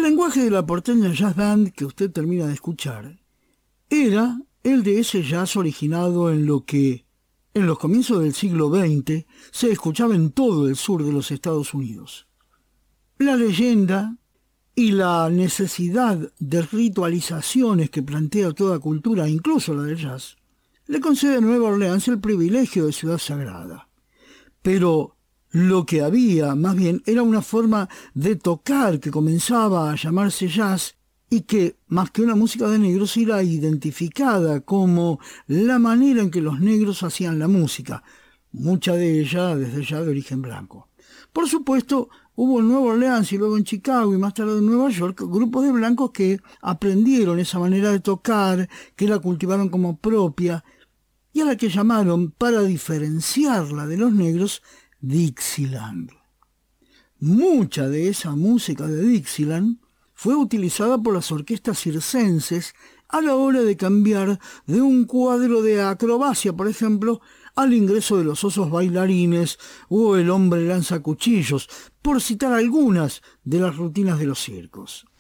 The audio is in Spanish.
lenguaje de la porteña jazz band que usted termina de escuchar era el de ese jazz originado en lo que, en los comienzos del siglo XX, se escuchaba en todo el sur de los Estados Unidos. La leyenda y la necesidad de ritualizaciones que plantea toda cultura, incluso la del jazz, le concede a Nueva Orleans el privilegio de ciudad sagrada. Pero lo que había, más bien, era una forma de tocar que comenzaba a llamarse jazz y que, más que una música de negros, era identificada como la manera en que los negros hacían la música, mucha de ella desde ya de origen blanco. Por supuesto, hubo en Nueva Orleans y luego en Chicago y más tarde en Nueva York grupos de blancos que aprendieron esa manera de tocar, que la cultivaron como propia y a la que llamaron, para diferenciarla de los negros, Dixieland. Mucha de esa música de Dixieland fue utilizada por las orquestas circenses a la hora de cambiar de un cuadro de acrobacia, por ejemplo, al ingreso de los osos bailarines o el hombre lanzacuchillos, por citar algunas de las rutinas de los circos.